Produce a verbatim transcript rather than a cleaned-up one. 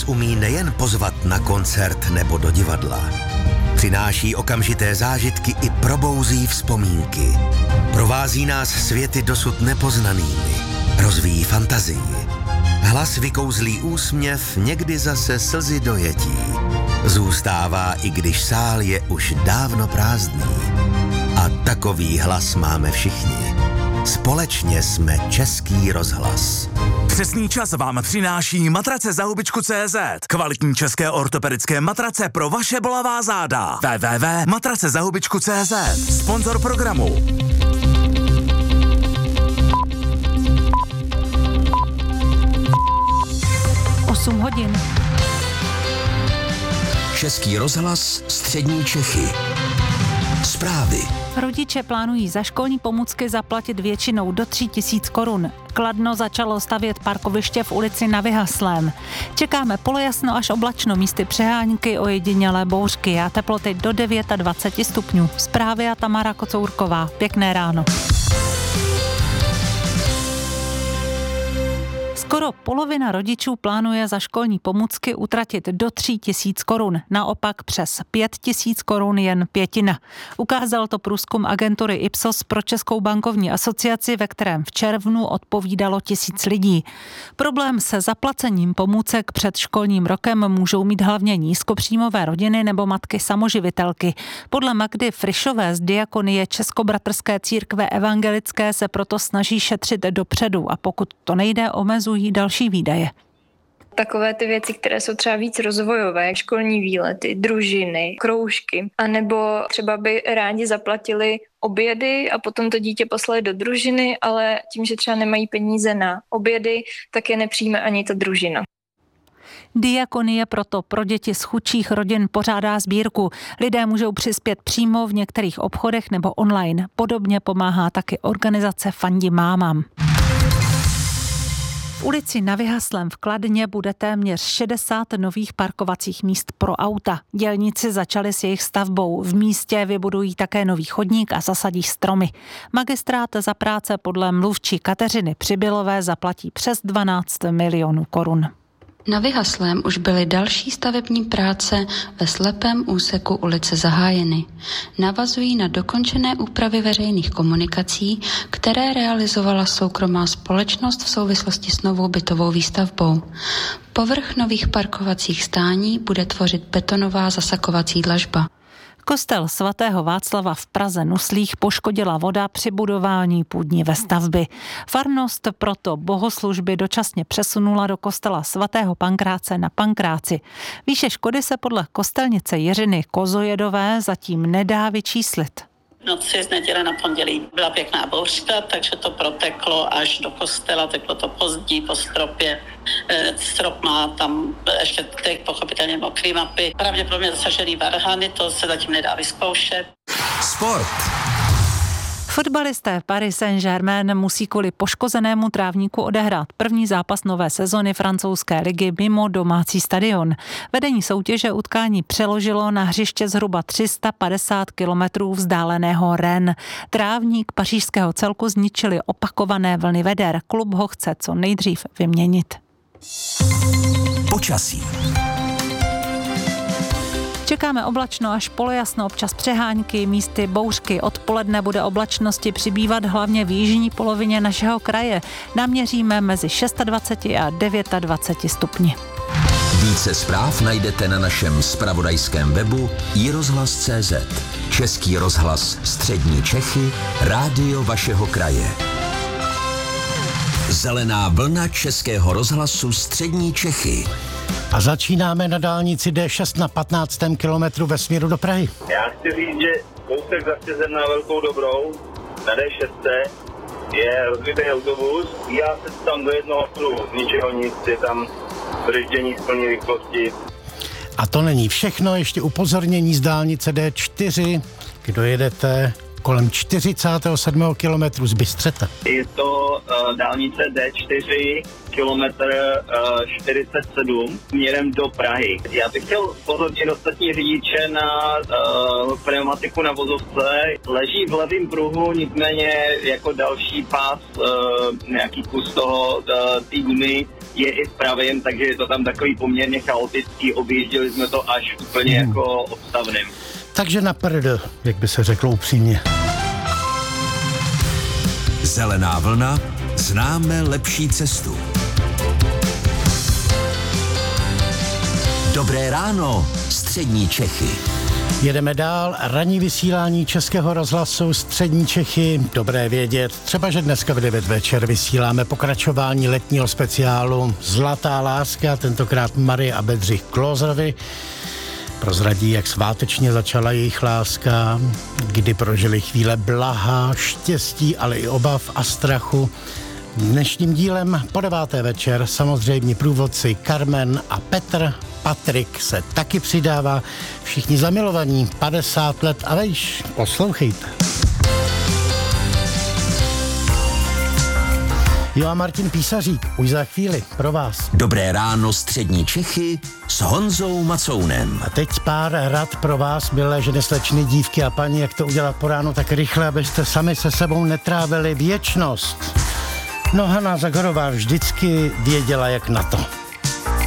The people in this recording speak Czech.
umí nejen pozvat na koncert nebo do divadla. Přináší okamžité zážitky i probouzí vzpomínky. Provází nás světy dosud nepoznanými. Rozvíjí fantazii. Hlas vykouzlí úsměv, někdy zase slzy dojetí. Zůstává, i když sál je už dávno prázdný. A takový hlas máme všichni. Společně jsme Český rozhlas. Přesný čas vám přináší matrace za hubičku tečka cé zet. Kvalitní české ortopedické matrace pro vaše bolavá záda. w w w tečka matrace za hubičku tečka cé zet. Sponzor programu. osm hodin. Český rozhlas, střední Čechy. Zprávy. Rodiče plánují za školní pomůcky zaplatit většinou do tří tisíc korun. Kladno začalo stavět parkoviště v ulici Na Vyhaslém. Čekáme polojasno až oblačno, místy přehánky, ojedinělé bouřky a teploty do dvacet devět stupňů. Zprávy a Tamara Kocourková. Pěkné ráno. Skoro polovina rodičů plánuje za školní pomůcky utratit do tří tisíc korun, naopak přes pět tisíc korun jen pětina. Ukázal to průzkum agentury Ipsos pro Českou bankovní asociaci, ve kterém v červnu odpovídalo tisíc lidí. Problém se zaplacením pomůcek před školním rokem můžou mít hlavně nízkopříjmové rodiny nebo matky samoživitelky. Podle Magdy Frišové z Diakonie Českobratrské církve evangelické se proto snaží šetřit dopředu a pokud to nejde, omezují další výdaje. Takové ty věci, které jsou třeba víc rozvojové, školní výlety, družiny, kroužky, anebo třeba by rádi zaplatili obědy a potom to dítě poslali do družiny, ale tím, že třeba nemají peníze na obědy, tak je nepřijme ani ta družina. Diakonie proto pro děti z chudších rodin pořádá sbírku. Lidé můžou přispět přímo v některých obchodech nebo online. Podobně pomáhá taky organizace Fandi mámám. V ulici Na Vyhaslém v Kladně bude téměř šedesát nových parkovacích míst pro auta. Dělníci začali s jejich stavbou. V místě vybudují také nový chodník a zasadí stromy. Magistrát za práce podle mluvčí Kateřiny Přibylové zaplatí přes dvanáct milionů korun. Na Vyhaslém už byly další stavební práce ve slepém úseku ulice zahájeny. Navazují na dokončené úpravy veřejných komunikací, které realizovala soukromá společnost v souvislosti s novou bytovou výstavbou. Povrch nových parkovacích stání bude tvořit betonová zasakovací dlažba. Kostel svatého Václava v Praze Nuslích poškodila voda při budování půdní vestavby. Farnost proto bohoslužby dočasně přesunula do kostela svatého Pankráce na Pankráci. Výše škody se podle kostelnice Jiřiny Kozojedové zatím nedá vyčíslit. V noci z neděle na pondělí byla pěkná bouřka, takže to proteklo až do kostela, teklo to pozdí po stropě. Strop má tam ještě teď pochopitelně mokrý mapy. Pravděpodobně zasažený varhany, to se zatím nedá vyzkoušet. Sport. Fotbalisté Paris Saint-Germain musí kvůli poškozenému trávníku odehrát první zápas nové sezony francouzské ligy mimo domácí stadion. Vedení soutěže utkání přeložilo na hřiště zhruba tři sta padesát kilometrů vzdáleného Rennes. Trávník pařížského celku zničily opakované vlny veder. Klub ho chce co nejdřív vyměnit. Počasí. Čekáme oblačno až polojasno, občas přehánky, místy bouřky. Odpoledne bude oblačnosti přibývat hlavně v jižní polovině našeho kraje. Naměříme mezi dvacet šest a dvacet devět stupni. Více zpráv najdete na našem zpravodajském webu i rozhlas tečka cé zet. Český rozhlas, střední Čechy, rádio vašeho kraje. Zelená vlna Českého rozhlasu střední Čechy. A začínáme na dálnici D šest na patnáctém kilometru ve směru do Prahy. Já chci říct, že kousek za Štězem na Velkou Dobrou, na D šest je rozbitý autobus, já se tam do jednoho pruhu, z ničeho nic, je tam brždění z plné rychlosti. A to není všechno, ještě upozornění z dálnice D čtyři, kdo jedete kolem čtyřicátého sedmého kilometru z Bystřete. Je to uh, dálnice D čtyři, kilometr uh, čtyřicet sedm, směrem do Prahy. Já bych chtěl upozornit ostatní řidiče na uh, pneumatiku na vozovce. Leží v levém pruhu, nicméně jako další pás, uh, nějaký kus toho, té gumy je i v pravém, takže je to tam takový poměrně chaotický. Objížděli jsme to až úplně hmm. jako odstavným. Takže na prd, jak by se řeklo upřímně. Zelená vlna, známe lepší cestu. Dobré ráno, střední Čechy. Jedeme dál, ranní vysílání Českého rozhlasu Střední Čechy. Dobré vědět, třeba že dneska v devět večer vysíláme pokračování letního speciálu Zlatá láska, tentokrát Marie a Bedřich Klózerovi. Prozradí, jak svátečně začala jejich láska, kdy prožili chvíle blaha, štěstí, ale i obav a strachu. Dnešním dílem po deváté večer samozřejmě průvodci Carmen a Petr. Patrik se taky přidává. Všichni zamilovaní, padesát let a vejš. Poslouchejte. Jo a Martin Písařík, už za chvíli pro vás. Dobré ráno, střední Čechy s Honzou Macounem. A teď pár rad pro vás, milé ženy, slečny, dívky a paní, jak to udělat po ránu tak rychle, abyste sami se sebou netrávili věčnost. No Hana Zagorová vždycky věděla, jak na to.